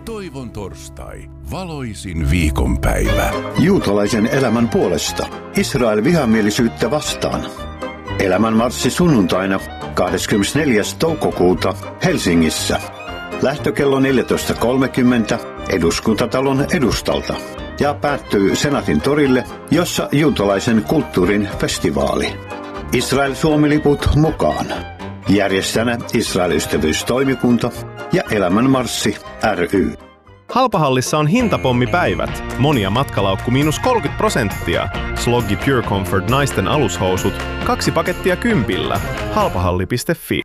Toivon torstai. Valoisin viikonpäivä. Juutalaisen elämän puolesta. Israel vihamielisyyttä vastaan. Elämän marssi sunnuntaina 24. toukokuuta Helsingissä. Lähtökello 14.30 Eduskuntatalon edustalta. Ja päättyy Senaatin torille, jossa juutalaisen kulttuurin festivaali. Israel-Suomi-liput mukaan. Järjestäjänä Israel-ystävyystoimikunta ja Elämän marssi ry. Halpahallissa on hintapommipäivät. Monia matkalaukku -30%. Sloggi Pure Comfort naisten alushousut. 2 pakettia 10. Halpahalli.fi.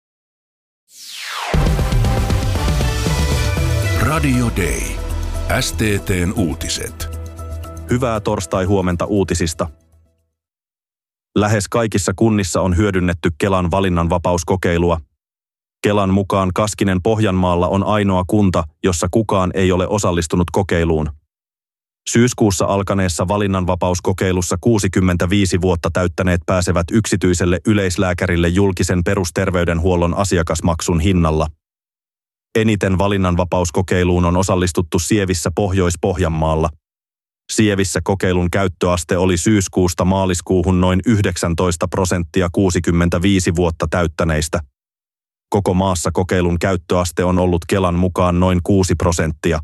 Radio Day. STT:n uutiset. Hyvää torstai-huomenta uutisista. Lähes kaikissa kunnissa on hyödynnetty Kelan valinnanvapauskokeilua. Kelan mukaan Kaskinen Pohjanmaalla on ainoa kunta, jossa kukaan ei ole osallistunut kokeiluun. Syyskuussa alkaneessa valinnanvapauskokeilussa 65 vuotta täyttäneet pääsevät yksityiselle yleislääkärille julkisen perusterveydenhuollon asiakasmaksun hinnalla. Eniten valinnanvapauskokeiluun on osallistuttu Sievissä Pohjois-Pohjanmaalla. Sievissä kokeilun käyttöaste oli syyskuusta maaliskuuhun noin 19% 65 vuotta täyttäneistä. Koko maassa kokeilun käyttöaste on ollut Kelan mukaan noin 6%.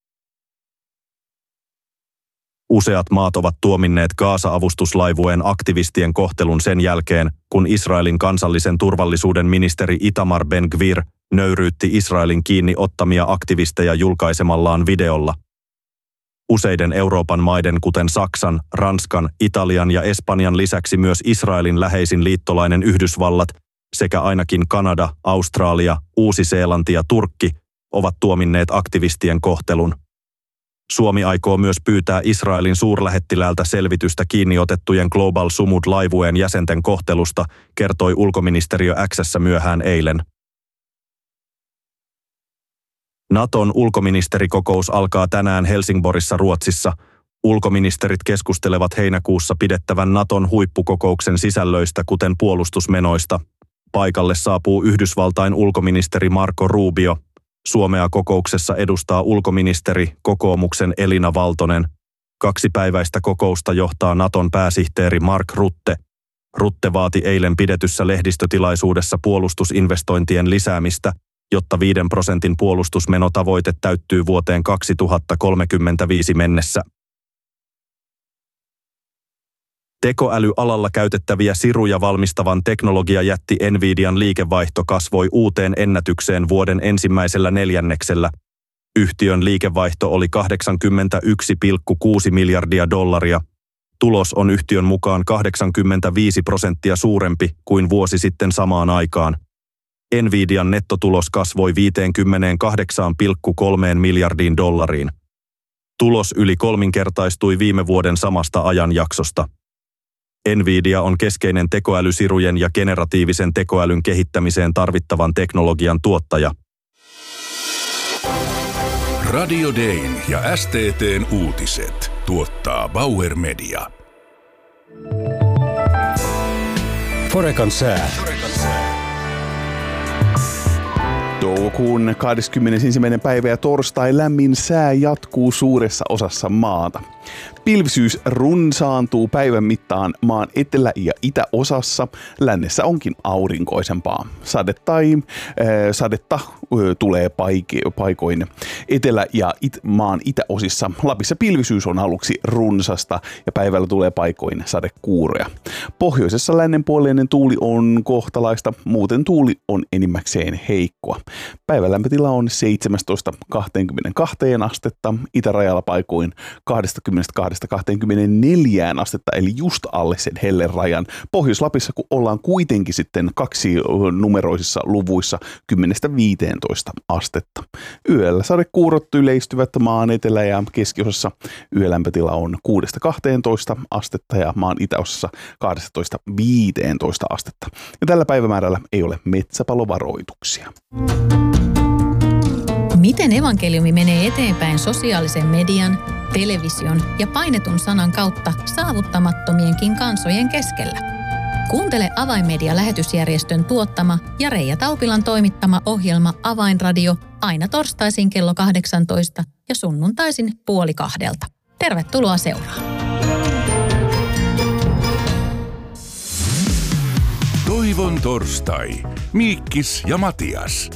Useat maat ovat tuominneet Gaza-avustuslaivueen aktivistien kohtelun sen jälkeen, kun Israelin kansallisen turvallisuuden ministeri Itamar Ben-Gvir nöyryytti Israelin kiinni ottamia aktivisteja julkaisemallaan videolla. Useiden Euroopan maiden kuten Saksan, Ranskan, Italian ja Espanjan lisäksi myös Israelin läheisin liittolainen Yhdysvallat sekä ainakin Kanada, Australia, Uusi-Seelanti ja Turkki ovat tuominneet aktivistien kohtelun. Suomi aikoo myös pyytää Israelin suurlähettiläältä selvitystä kiinniotettujen Global Sumud-laivueen jäsenten kohtelusta, kertoi ulkoministeriö X:ssä myöhään eilen. Naton ulkoministerikokous alkaa tänään Helsingborissa Ruotsissa. Ulkoministerit keskustelevat heinäkuussa pidettävän Naton huippukokouksen sisällöistä, kuten puolustusmenoista. Paikalle saapuu Yhdysvaltain ulkoministeri Marco Rubio. Suomea kokouksessa edustaa ulkoministeri, kokoomuksen Elina Valtonen. 2-päiväistä kokousta johtaa Naton pääsihteeri Mark Rutte. Rutte vaati eilen pidetyssä lehdistötilaisuudessa puolustusinvestointien lisäämistä, jotta 5% puolustusmenotavoite täyttyy vuoteen 2035 mennessä. Tekoälyalalla käytettäviä siruja valmistavan teknologiajätti Nvidian liikevaihto kasvoi uuteen ennätykseen vuoden ensimmäisellä neljänneksellä. Yhtiön liikevaihto oli $81,6 miljardia. Tulos on yhtiön mukaan 85% suurempi kuin vuosi sitten samaan aikaan. Nvidian nettotulos kasvoi $58,3 miljardiin. Tulos yli kolminkertaistui viime vuoden samasta ajanjaksosta. Nvidia on keskeinen tekoälysirujen ja generatiivisen tekoälyn kehittämiseen tarvittavan teknologian tuottaja. Radio Dayn ja STT:n uutiset tuottaa Bauer Media. Forecan sää. Toukokuun 21. päivä ja torstai lämmin sää jatkuu suuressa osassa maata. Pilvisyys runsaantuu päivän mittaan maan etelä- ja itäosassa. Lännessä onkin aurinkoisempaa. Sadetta tulee paikoin etelä- ja maan itäosissa. Lapissa pilvisyys on aluksi runsasta ja päivällä tulee paikoin sadekuuroja. Pohjoisessa lännenpuoleinen tuuli on kohtalaista, muuten tuuli on enimmäkseen heikkoa. Päivän lämpötila on 17-22 astetta, itärajalla paikoin 22-24 astetta, eli just alle sen hellerajan. Pohjois-Lapissa kun ollaan kuitenkin sitten 2-numeroisissa luvuissa 10-15 astetta. Yöllä sadekuurot yleistyvät maan etelä- ja keskiosassa. Yölämpötila on 6-12 astetta ja maan itäosassa 12-15 astetta. Ja tällä päivämäärällä ei ole metsäpalovaroituksia. Miten evankeliumi menee eteenpäin sosiaalisen median, television ja painetun sanan kautta saavuttamattomienkin kansojen keskellä? Kuuntele Avainmedia-lähetysjärjestön tuottama ja Reija Taupilan toimittama ohjelma Avainradio aina torstaisin kello 18 ja sunnuntaisin 1:30. Tervetuloa seuraan. Toivon torstai. Miikkis ja Matias.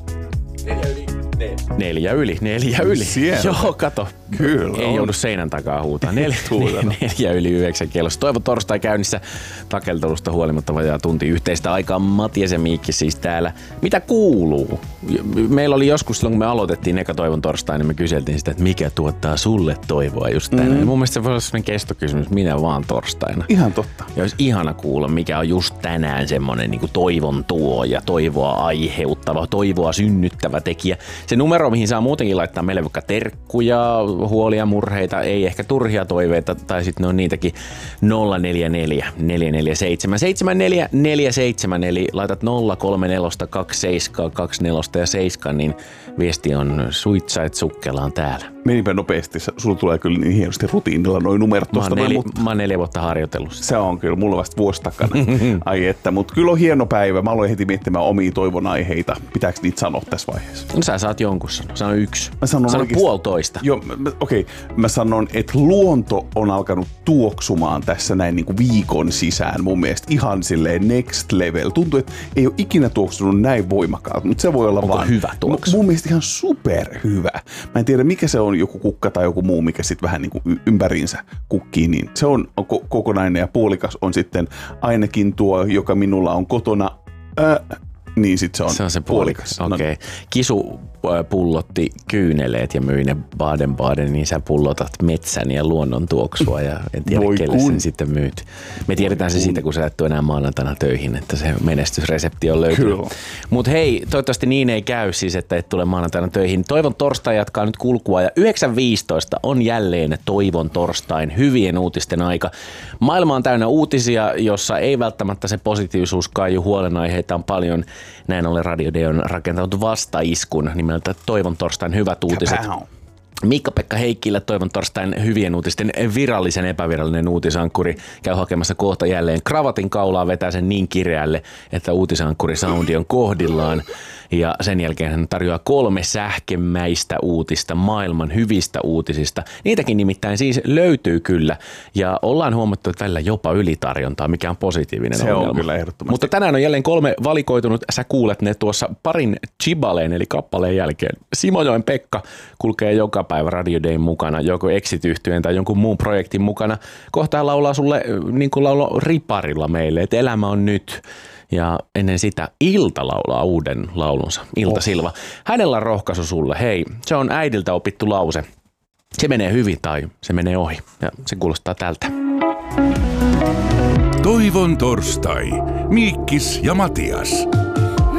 4 yli. Siellä. Joo, kato. Kyllä. Ei joudu seinän takaa huutaa. 4 yli 9 kellossa. Toivon torstai käynnissä takeltelusta huolimatta vajaa tunti yhteistä aikaa. Matias ja Miikki siis täällä. Mitä kuuluu? Meillä oli joskus silloin, kun me aloitettiin eka Toivon torstai, niin me kyseltiin sitä, että mikä tuottaa sulle toivoa just tänään. Mun mielestä se voi olla sellainen kestokysymys, minä vaan torstaina. Ihan totta. Ja olisi ihana kuulla, mikä on just tänään semmoinen niin kuin toivon tuoja, toivoa aiheuttava, toivoa synnyttävä tekijä. Se numero, mihin saa muutenkin laittaa meille vaikka terkkuja, huolia, murheita, ei ehkä turhia toiveita, tai sitten ne on niitäkin 044 447 7447, eli laitat 034 27 24 ja 7, niin viesti on suitsait sukkelaan täällä. Menipä nopeasti. Sulla tulee kyllä niin hienosti rutiinilla noin numerot tuosta. Mä oon 4 vuotta harjoitellut. Se on kyllä, mulla vasta vuosi takana. Ai että, mutta kyllä on hieno päivä. Mä aloin heti miettimään omia toivon aiheita. Pitääkö niitä sanoa tässä vaiheessa? No sä saat jonkun sanoa. Sano 1. Mä sanon Sano 1,5. Joo, okei. Mä sanon, että luonto on alkanut tuoksumaan tässä näin niin kuin viikon sisään mun mielestä. Ihan silleen next level. Tuntuu, että ei ole ikinä tuoksunut näin voimakkaasti, mutta se voi olla Onko vaan hyvä tuoksu? Mun mielestä ihan superhyvä. Mä en tiedä, mikä se on, joku kukka tai joku muu, mikä sitten vähän niin kuin ympäriinsä kukkii, niin se on kokonainen ja puolikas on sitten ainakin tuo, joka minulla on kotona, niin sitten se on se puolikas. Okei. Okay. Kisu pullotti kyyneleet ja myi ne Baden-Baden, niin sä pullotat metsän ja luonnon tuoksua ja en tiedä, kelle sen sitten myyt. Me tiedetään se siitä, kun sä et tule enää maanantaina töihin, että se menestysresepti on löytynyt. Mutta hei, toivottavasti niin ei käy siis, että et tule maanantaina töihin. Toivon torstai jatkaa nyt kulkua ja 9.15 on jälleen Toivon torstain hyvien uutisten aika. Maailma on täynnä uutisia, jossa ei välttämättä se positiivisuus kaiju, huolenaiheita on paljon. Näin ollen Radio D on rakentanut vastaiskun nimeltä Toivon torstain hyvät uutiset. Miikka-Pekka Heikkilä, Toivon torstain hyvien uutisten virallisen epävirallinen uutisankkuri, käy hakemassa kohta jälleen kravatin kaulaa, vetää sen niin kireälle, että uutisankkuri-soundi on kohdillaan. Ja sen jälkeen hän tarjoaa 3 sähkemäistä uutista, maailman hyvistä uutisista. Niitäkin nimittäin siis löytyy kyllä. Ja ollaan huomattu, että välillä jopa ylitarjontaa, mikä on positiivinen ongelma. Se on kyllä ehdottomasti. Mutta tänään on jälleen 3 valikoitunut. Sä kuulet ne tuossa parin chibaleen, eli kappaleen jälkeen. Simojoen Pekka kulkee joka päivä Radio Dayn mukana, joko Exit-yhtyeen tai jonkun muun projektin mukana. Kohta hän laulaa sulle niin kuin laulo riparilla meille, että elämä on nyt. Ja ennen sitä Ilta laulaa uuden laulunsa, Ilta Silva. Hänellä on rohkaisu sulle. Hei, se on äidiltä opittu lause. Se menee hyvin tai se menee ohi. Ja se kuulostaa tältä. Toivon torstai. Miikkis ja Matias.